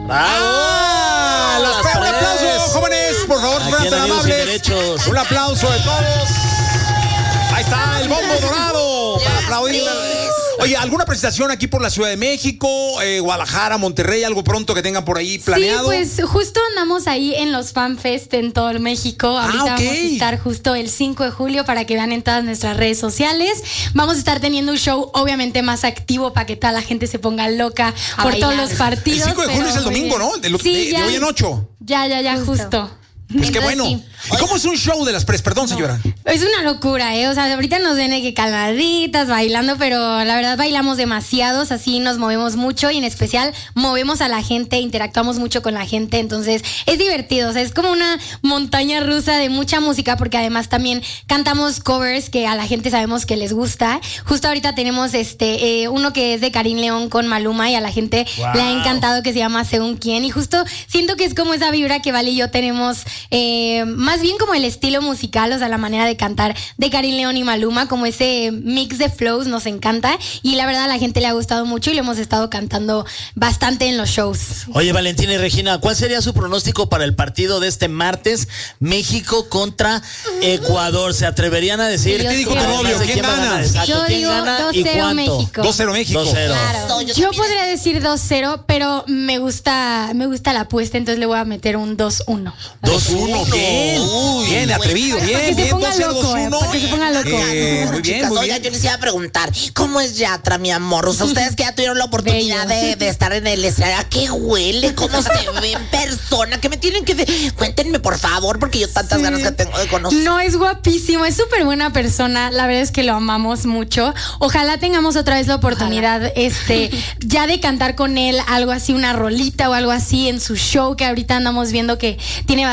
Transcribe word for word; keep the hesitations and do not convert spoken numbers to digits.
¡Ah! Los Las un aplauso, jóvenes, por favor, fueran tan amables. Un aplauso de todos. Ahí está el bombo dorado para aplaudir. Oye, ¿alguna presentación aquí por la Ciudad de México, eh, Guadalajara, Monterrey, algo pronto que tengan por ahí planeado? Sí, pues justo andamos ahí en los FanFest en todo el México. Ahorita ah, okay. vamos a estar justo el cinco de julio para que vean en todas nuestras redes sociales. Vamos a estar teniendo un show obviamente más activo para que toda la gente se ponga loca a por bailar. Todos los partidos. El cinco de julio es el domingo, ¿no? De, sí, de, ya, de hoy en ocho. Ya, ya, ya, justo. justo. Pues qué bueno. Sí. ¿Y cómo es un show de las pres? Perdón, señora. No, es una locura, ¿eh? O sea, ahorita nos ven que calmaditas, bailando, pero la verdad bailamos demasiados, así nos movemos mucho y en especial movemos a la gente, interactuamos mucho con la gente, entonces es divertido, o sea, es como una montaña rusa de mucha música, porque además también cantamos covers que a la gente sabemos que les gusta. Justo ahorita tenemos este eh, uno que es de Karim León con Maluma y a la gente wow. le ha encantado, que se llama Según Quién, y justo siento que es como esa vibra que Vale y yo tenemos. Eh, más bien como el estilo musical, o sea, la manera de cantar de Karim León y Maluma, como ese mix de flows nos encanta y la verdad a la gente le ha gustado mucho y lo hemos estado cantando bastante en los shows. Oye, Valentina y Regina, ¿cuál sería su pronóstico para el partido de este martes, México contra Ecuador? ¿Se atreverían a decir? ¿Qué dijo tu novio? ¿Quién gana? Yo digo dos cero México. dos cero México. dos cero. Claro. Yo, yo podría decir dos cero, pero me gusta, me gusta la apuesta, entonces le voy a meter un dos uno. dos uno, bien. Uy, bien, atrevido, bien, para que bien. Se ponga loco, eh, para que se ponga loco. Eh, muy bien, muy Oiga, bien. yo les iba a preguntar, ¿cómo es Yatra, mi amor? O sea, ustedes que ya tuvieron la oportunidad de, de estar en el escenario, ¿a qué huele? ¿Cómo se ve en persona? ¿Qué me tienen que decir? Cuéntenme, por favor, porque yo tantas sí. ganas que tengo de conocer. No, es guapísimo, es súper buena persona. La verdad es que lo amamos mucho. Ojalá tengamos otra vez la oportunidad, Ojalá. este, ya de cantar con él algo así, una rolita o algo así en su show, que ahorita andamos viendo que tiene